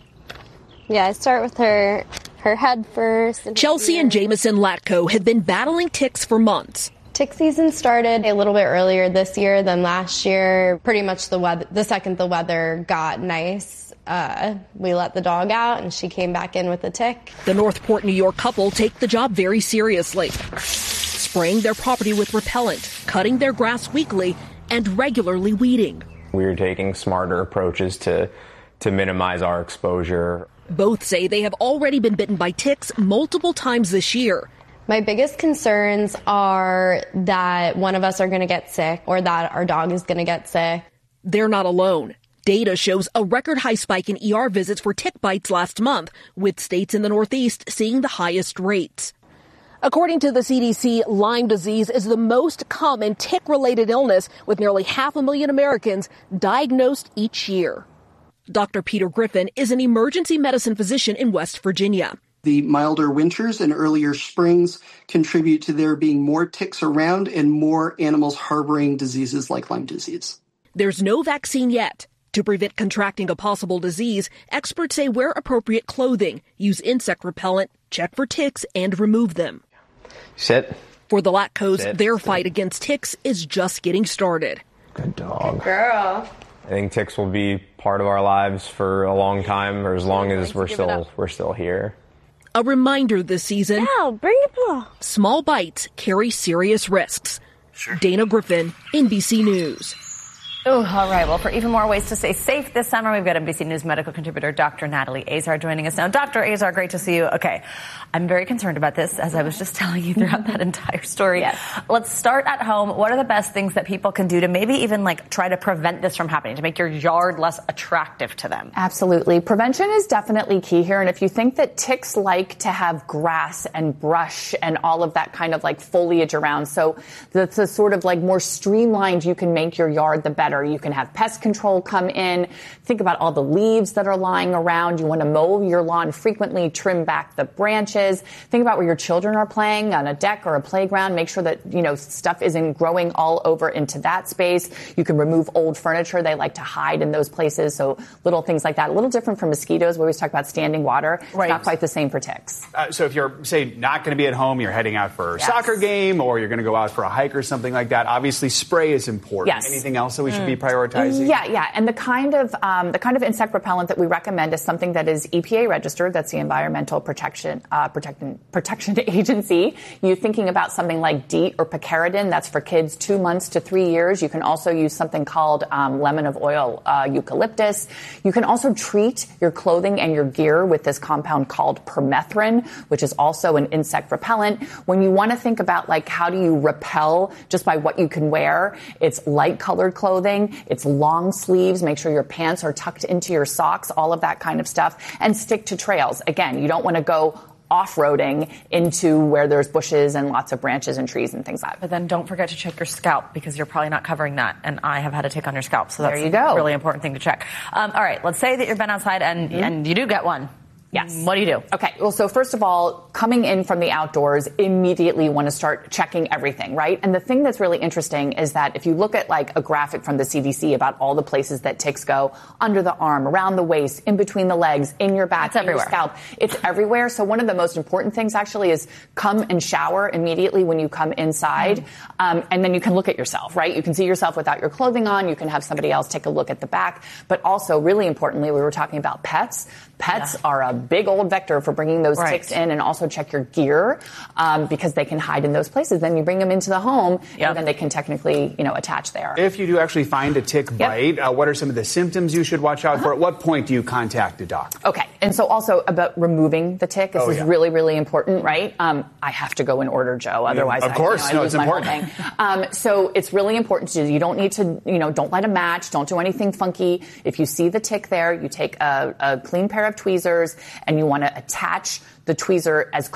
Yeah, I start with her her head first. And Chelsea and Jameson Latko have been battling ticks for months. Tick season started a little bit earlier this year than last year. Pretty much the weather, the second the weather got nice, uh, we let the dog out and she came back in with a tick. The Northport, New York couple take the job very seriously, spraying their property with repellent, cutting their grass weekly, and regularly weeding. We're taking smarter approaches to to minimize our exposure. Both say they have already been bitten by ticks multiple times this year. My biggest concerns are that one of us are going to get sick or that our dog is going to get sick. They're not alone. Data shows a record high spike in E R visits for tick bites last month, with states in the Northeast seeing the highest rates. According to the C D C, Lyme disease is the most common tick-related illness, with nearly half a million Americans diagnosed each year. Doctor Peter Griffin is an emergency medicine physician in West Virginia. The milder winters and earlier springs contribute to there being more ticks around and more animals harboring diseases like Lyme disease. There's no vaccine yet. To prevent contracting a possible disease, experts say wear appropriate clothing, use insect repellent, check for ticks, and remove them. Sit. For the Latkos, Sit. their Sit. fight against ticks is just getting started. Good dog. Girl. I think ticks will be part of our lives for a long time, or as long as we're still we're still here. A reminder this season, Ow, bring it along. Small bites carry serious risks. Sure. Dana Griffin, N B C News. Oh, all right. Well, for even more ways to stay safe this summer, we've got N B C News medical contributor Doctor Natalie Azar joining us now. Doctor Azar, great to see you. Okay, I'm very concerned about this, as I was just telling you throughout that entire story. Yes. Let's start at home. What are the best things that people can do to maybe even like try to prevent this from happening, to make your yard less attractive to them? Absolutely. Prevention is definitely key here. And if you think that ticks like to have grass and brush and all of that kind of like foliage around, so the, the sort of like more streamlined you can make your yard, the better. better. You can have pest control come in. Think about all the leaves that are lying around. You want to mow your lawn frequently, trim back the branches. Think about where your children are playing on a deck or a playground. Make sure that, you know, stuff isn't growing all over into that space. You can remove old furniture. They like to hide in those places. So little things like that. A little different from mosquitoes. We always talk about standing water. It's right. not quite the same for ticks. Uh, so if you're, say, not going to be at home, you're heading out for a Yes. soccer game, or you're going to go out for a hike or something like that, obviously spray is important. Yes. Anything else that we should Mm. be prioritizing? Yeah, yeah. And the kind of um, the kind of insect repellent that we recommend is something that is E P A registered. That's the Environmental Protection uh, Protection Protection Agency. You're thinking about something like DEET or picaridin. That's for kids two months to three years. You can also use something called um, lemon of oil uh, eucalyptus. You can also treat your clothing and your gear with this compound called permethrin, which is also an insect repellent. When you want to think about like how do you repel just by what you can wear, it's light colored clothing, it's long sleeves, make sure your pants are tucked into your socks, all of that kind of stuff, and stick to trails. Again, you don't want to go off-roading into where there's bushes and lots of branches and trees and things like that. But then don't forget to check your scalp because you're probably not covering that. And I have had a tick on your scalp, so that's There you go. a really important thing to check. Um, all right, let's say that you've been outside and, Mm-hmm. and you do get one. Yes. What do you do? Okay. Well, so first of all, coming in from the outdoors, immediately you want to start checking everything, right? And the thing that's really interesting is that if you look at like a graphic from the C D C about all the places that ticks go, under the arm, around the waist, in between the legs, in your back, It's in everywhere. your scalp, it's everywhere. So one of the most important things actually is come and shower immediately when you come inside. Um, and then you can look at yourself, right? You can see yourself without your clothing on. You can have somebody else take a look at the back. But also, really importantly, we were talking about pets. Pets Yeah. are a big old vector for bringing those Right. ticks in, and also check your gear um, because they can hide in those places. Then you bring them into the home, Yep. and then they can technically, you know, attach there. If you do actually find a tick bite, uh, what are some of the symptoms you should watch out Uh-huh. for? At what point do you contact a doctor? Okay, and so also about removing the tick. This Oh, is yeah. really, really important, right? Um, I have to go in order, Joe. Otherwise, of I, course. you know, I No, lose it's my whole important. thing. Um, so it's really important to do. You don't need to, you know, don't light a match. Don't do anything funky. If you see the tick there, you take a, a clean pair of tweezers and you want to attach the tweezer as